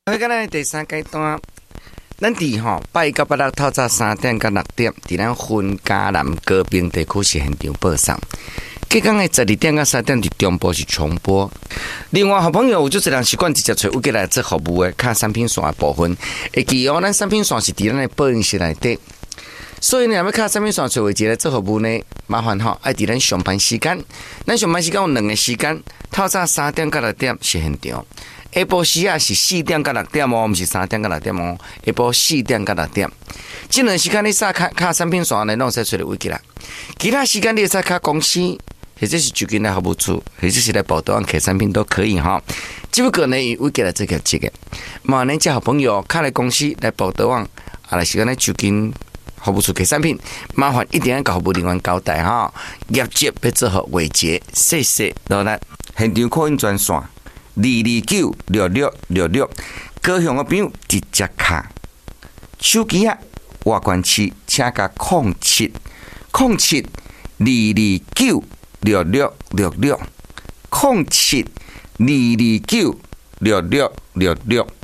我今日第三阶段，咱伫拜一到拜六透早3点到6点，伫咱分嘉南高屏地区是现场播送。隔天的12点到3点伫中部是重播。另外，好朋友有就是人习惯直接找有过来做服务的，卡产品线的部分，会记咱产品线是伫咱的播音室内底。所以呢，要卡产品线找位置来做服务呢，麻烦爱伫咱上班时间。咱上班时间有2个时间，透早3点到6点是现场。下晡时啊是4点到6点哦，不是3点到6点哦。下晡4点到6点，这段时间你卡产品线呢，拢使找到位置啦。其他时间你使卡公司，或者是就近来服务处，或者是来报道客产品都可以哈。只不过呢，以位置来这个这个，嘛，恁这好朋友卡来公司来报道啊，来时间来就近服务处客产品，麻烦一定要甲服务人员交代哈。业绩要做好维持，谢谢。然后呢，现场扩音专线。2296666，高雄的朋友直接卡手机啊，外关区请加0702296666，0722296666。